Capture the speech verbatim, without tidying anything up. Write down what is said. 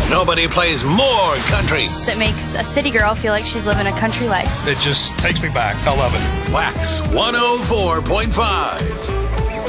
Nobody plays more country. That makes a city girl feel like she's living a country life. It just takes me back. I love it. Wax one oh four point five.